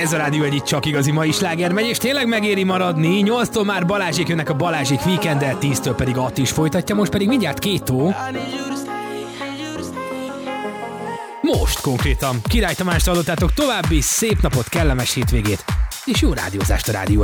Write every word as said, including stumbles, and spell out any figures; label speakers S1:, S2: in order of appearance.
S1: Ez a rádió egyik csak igazi mai sláger megy, és tényleg megéri maradni. nyolctól már Balázsék jönnek a Balázsék Weekend-el, tíztől pedig Atti is folytatja, most pedig mindjárt két tó. Most konkrétan. Király Tamást hallottátok, további szép napot, kellemes hétvégét, és jó rádiózást a Rádió